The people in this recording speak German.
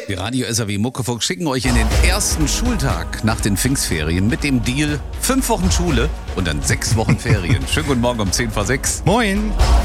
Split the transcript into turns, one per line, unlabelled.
Die Radio SAW Muckefuck schicken euch in den ersten Schultag nach den Pfingstferien mit dem Deal 5 Wochen Schule und dann 6 Wochen Ferien. Schönen guten Morgen um 5:10.
Moin.